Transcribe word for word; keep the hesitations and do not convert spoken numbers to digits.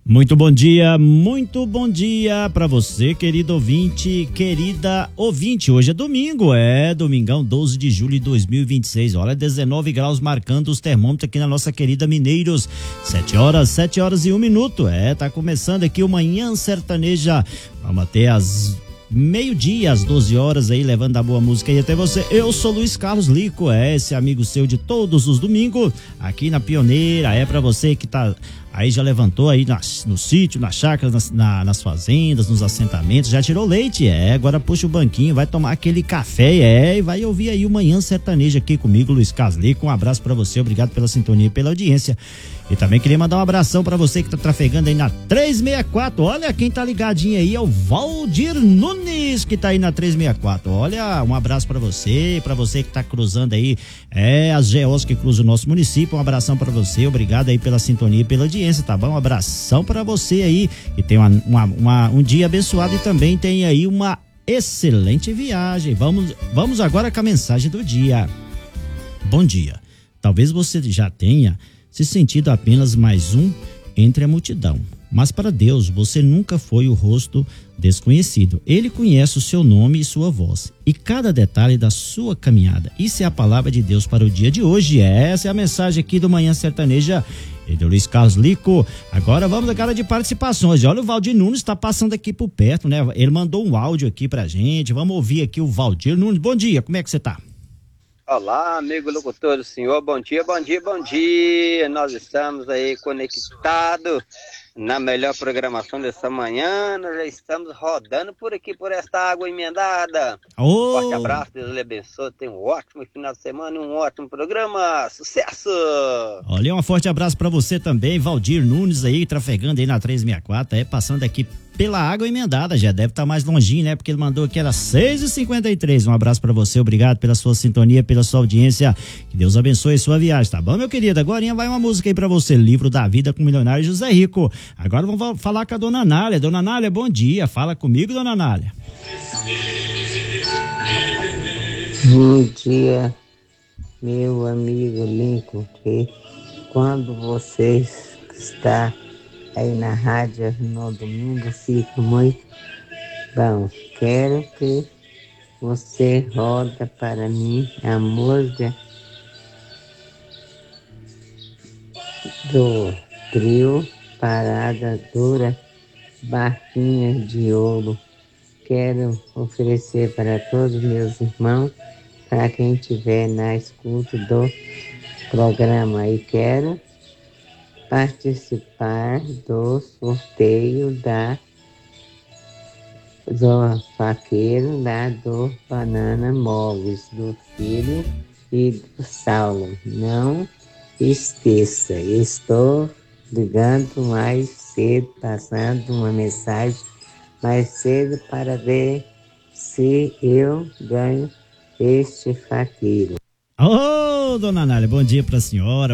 Muito bom dia, muito bom dia para você, querido ouvinte, querida ouvinte. Hoje é domingo, é domingão, doze de julho de dois mil e vinte e seis. Olha, dezenove graus marcando os termômetros aqui na nossa querida Mineiros. sete horas, sete horas e um minuto. É, tá começando aqui o Manhã Sertaneja. Vamos até as meio-dia, às doze horas aí, levando a boa música aí até você. Eu sou Luiz Carlos Lico, é esse amigo seu de todos os domingos, aqui na Pioneira. É para você que tá aí, já levantou aí nas, no sítio, nas chácaras, nas, na, nas fazendas, nos assentamentos, já tirou leite, é, agora puxa o banquinho, vai tomar aquele café, é, e vai ouvir aí o Manhã Sertaneja aqui comigo, Luiz Carlos Lico. Um abraço para você, obrigado pela sintonia e pela audiência. E também queria mandar um abração pra você que tá trafegando aí na trezentos e sessenta e quatro. Olha, quem tá ligadinho aí é o Valdir Nunes, que tá aí na trezentos e sessenta e quatro. Olha, um abraço pra você, pra você que tá cruzando aí, é, as G Os que cruzam o nosso município. Um abração pra você, obrigado aí pela sintonia e pela audiência, tá bom? Um abração pra você aí, e tem uma, uma, uma, um dia abençoado e também tem aí uma excelente viagem. Vamos, vamos agora com a mensagem do dia. Bom dia. Talvez você já tenha se sentido apenas mais um entre a multidão, mas para Deus você nunca foi o rosto desconhecido. Ele conhece o seu nome e sua voz e cada detalhe da sua caminhada. Isso é a palavra de Deus para o dia de hoje. Essa é a mensagem aqui do Manhã Sertaneja e do Luiz Carlos Lico. Agora vamos à cara de participações. Olha, o Valdir Nunes está passando aqui por perto, né? Ele mandou um áudio aqui pra gente. Vamos ouvir aqui o Valdir Nunes. Bom dia, como é que você tá? Olá, amigo locutor do senhor, bom dia, bom dia, bom dia. Nós estamos aí conectados na melhor programação dessa manhã. Nós já estamos rodando por aqui, por esta água emendada. Oh. Forte abraço, Deus lhe abençoe. Tenha um ótimo final de semana e um ótimo programa. Sucesso! Olha, um forte abraço para você também, Valdir Nunes aí, trafegando aí na trezentos e sessenta e quatro, é, passando aqui pela água emendada, já deve estar tá mais longinho, né? Porque ele mandou aqui, era seis e cinquenta e três. Um abraço para você, obrigado pela sua sintonia, pela sua audiência. Que Deus abençoe sua viagem, tá bom, meu querido? Agora vai uma música aí para você, Livro da Vida com o Milionário José Rico. Agora vamos falar com a dona Nália. Dona Nália, bom dia. Fala comigo, dona Nália. Bom dia, meu amigo Lincoln, que quando você está aí na rádio no domingo fica muito bom. Quero que você roda para mim a música do trio Parada Dura, Barquinha de Ouro. Quero oferecer para todos meus irmãos, para quem estiver na escuta do programa, e quero participar do sorteio da do faqueiro lá do Banana Móveis, do filho e do Saulo. Não esqueça, estou ligando mais cedo, passando uma mensagem mais cedo para ver se eu ganho este faqueiro. Ô, oh, dona Nália, bom dia pra senhora.